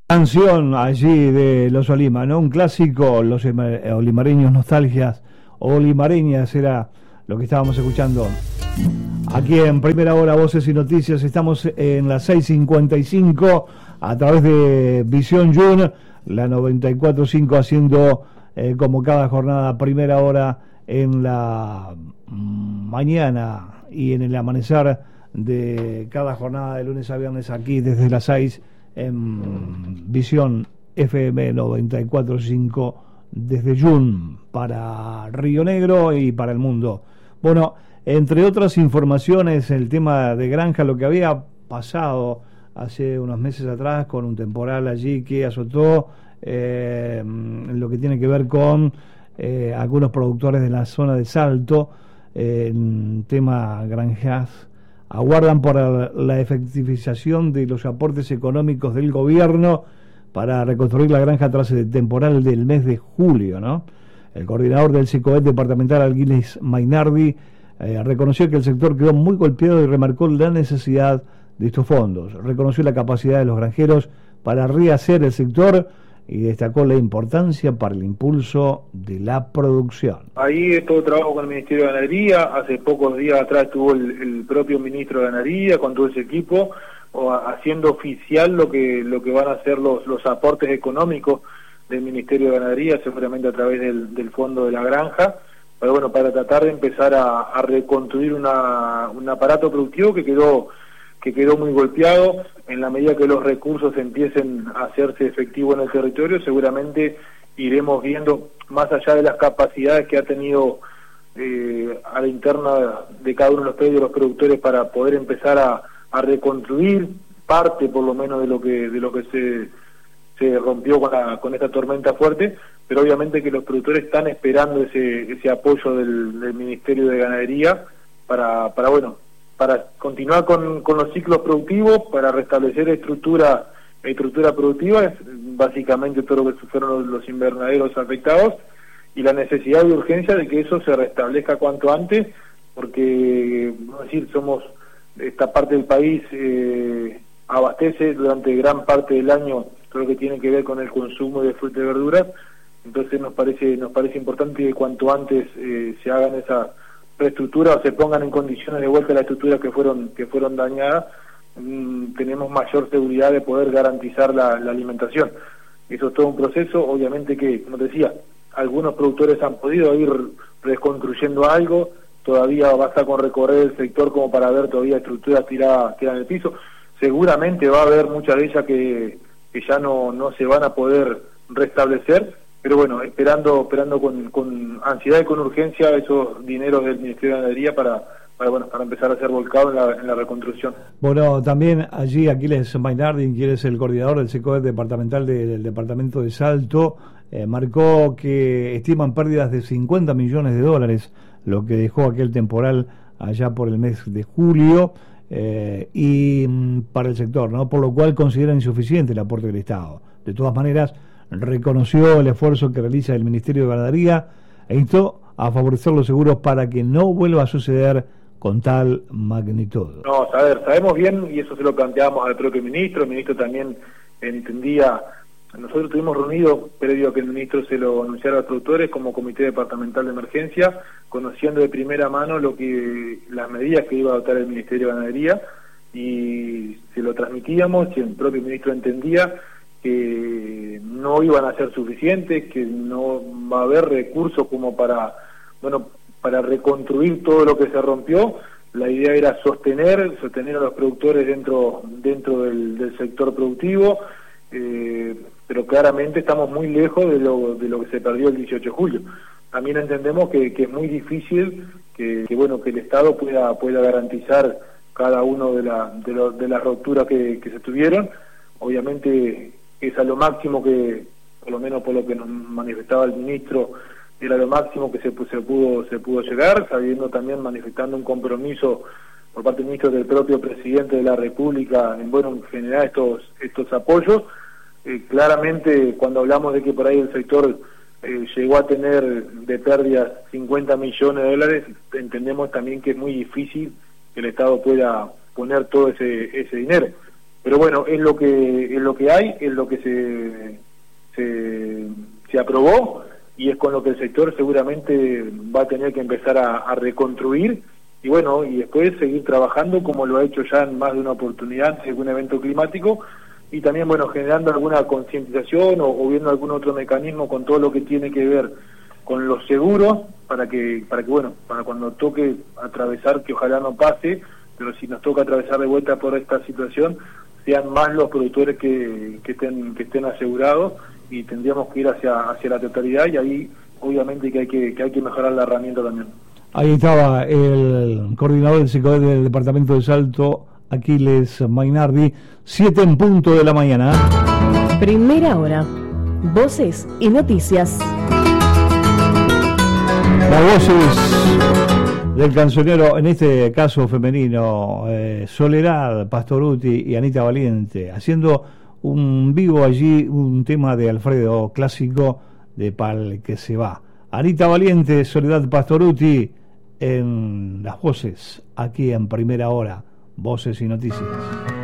Canción allí de Los Olima, ¿no? Un clásico, los olimareños nostalgias, olimareñas era lo que estábamos escuchando. Aquí en Primera Hora, Voces y Noticias, estamos en las 6:55 a través de Visión Jun, la 94.5, haciendo como cada jornada Primera Hora en la mañana y en el amanecer de cada jornada de lunes a viernes aquí desde las 6 en Visión FM 94.5 desde Jun para Río Negro y para el mundo. Bueno, entre otras informaciones, el tema de Granja, lo que había pasado hace unos meses atrás con un temporal allí que azotó lo que tiene que ver con algunos productores de la zona de Salto, el tema granjas aguardan por la efectivización de los aportes económicos del gobierno para reconstruir la granja tras el temporal del mes de julio, ¿no? El coordinador del SICOET departamental, Aquiles Mainardi, reconoció que el sector quedó muy golpeado y remarcó la necesidad de estos fondos. Reconoció la capacidad de los granjeros para rehacer el sector y destacó la importancia para el impulso de la producción. Ahí estuvo trabajo con el Ministerio de Ganadería, hace pocos días atrás estuvo el propio Ministro de Ganadería con todo ese equipo, haciendo oficial lo que van a ser los aportes económicos del Ministerio de Ganadería, seguramente a través del Fondo de la Granja, pero bueno, para tratar de empezar a reconstruir un aparato productivo que quedó muy golpeado. En la medida que los recursos empiecen a hacerse efectivos en el territorio, seguramente iremos viendo, más allá de las capacidades que ha tenido a la interna de cada uno de los predios de los productores para poder empezar a reconstruir parte por lo menos de lo que se rompió con esta tormenta fuerte, pero obviamente que los productores están esperando ese apoyo del Ministerio de Ganadería para continuar con los ciclos productivos, para restablecer estructura productiva, es básicamente todo lo que fueron los invernaderos afectados, y la necesidad y urgencia de que eso se restablezca cuanto antes, porque, vamos a decir, esta parte del país abastece durante gran parte del año todo lo que tiene que ver con el consumo de frutas y verduras. Entonces nos parece importante que cuanto antes se hagan esa reestructura o se pongan en condiciones de vuelta las estructuras que fueron dañadas. Tenemos mayor seguridad de poder garantizar la alimentación. Eso es todo un proceso, obviamente que, como te decía, algunos productores han podido ir reconstruyendo algo, todavía basta con recorrer el sector como para ver todavía estructuras tiradas en el piso. Seguramente va a haber muchas de ellas que ya no se van a poder restablecer, pero bueno, esperando con ansiedad y con urgencia esos dineros del Ministerio de Ganadería para empezar a ser volcado en la reconstrucción. Bueno, también allí Aquiles Mainardi, quien es el coordinador del SICOET departamental del departamento de Salto, marcó que estiman pérdidas de $50 millones, lo que dejó aquel temporal allá por el mes de julio, y para el sector, ¿no? Por lo cual consideran insuficiente el aporte del Estado. De todas maneras, reconoció el esfuerzo que realiza el Ministerio de Ganadería e instó a favorecer los seguros para que no vuelva a suceder con tal magnitud. No, sabemos bien, y eso se lo planteamos al propio ministro. El ministro también entendía. Nosotros estuvimos reunidos previo a que el ministro se lo anunciara a los productores como comité departamental de emergencia, conociendo de primera mano las medidas que iba a adoptar el Ministerio de Ganadería, y se lo transmitíamos, y el propio ministro entendía que no iban a ser suficientes, que no va a haber recursos como para reconstruir todo lo que se rompió. La idea era sostener a los productores dentro del sector productivo, pero claramente estamos muy lejos de lo que se perdió el 18 de julio. También entendemos que es muy difícil que el Estado pueda garantizar cada uno de las rupturas que se tuvieron. Obviamente es a lo máximo que, por lo menos por lo que nos manifestaba el ministro, era lo máximo que se pudo llegar, también manifestando un compromiso por parte del ministro, del propio presidente de la República en generar estos apoyos. Claramente, cuando hablamos de que por ahí el sector llegó a tener de pérdidas $50 millones, entendemos también que es muy difícil que el Estado pueda poner todo ese dinero. pero bueno, es lo que hay, es lo que se aprobó, y es con lo que el sector seguramente va a tener que empezar a reconstruir, y bueno, y después seguir trabajando como lo ha hecho ya en más de una oportunidad en algún evento climático, y también, bueno, generando alguna concientización o viendo algún otro mecanismo con todo lo que tiene que ver con los seguros, para que bueno, para cuando toque atravesar, que ojalá no pase, pero si nos toca atravesar de vuelta por esta situación, sean más los productores que estén asegurados, y tendríamos que ir hacia la totalidad, y ahí obviamente que hay que mejorar la herramienta también. Ahí estaba el coordinador del SICODET del departamento de Salto, Aquiles Mainardi, 7 en punto de la mañana. Primera hora, voces y noticias. Las voces del cancionero, en este caso femenino, Soledad Pastoruti y Anita Valiente, haciendo un vivo allí, un tema de Alfredo clásico de Pal que se va. Anita Valiente, Soledad Pastoruti en las voces, aquí en Primera Hora, voces y noticias.